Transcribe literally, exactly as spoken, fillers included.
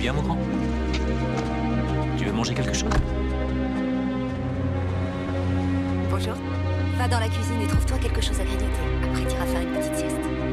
bien, mon grand? Tu veux manger quelque chose? Bonjour. Va dans la cuisine et trouve-toi quelque chose à grignoter. Après, t'iras faire une petite sieste.